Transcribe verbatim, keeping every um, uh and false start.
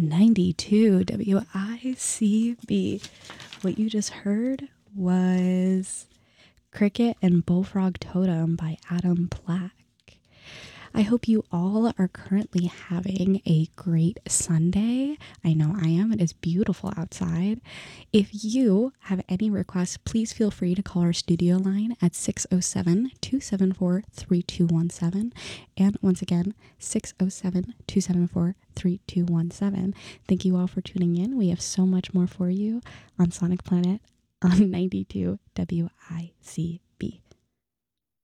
ninety-two W I C B. What you just heard was Cricket and Bullfrog Totem by Adam Black. I hope you all are currently having a great Sunday. I know I am. It is beautiful outside. If you have any requests, please feel free to call our studio line at six oh seven, two seven four, three two one seven. And once again, six oh seven, two seven four, three two one seven. Thank you all for tuning in. We have so much more for you on Sonic Planet on ninety-two W I C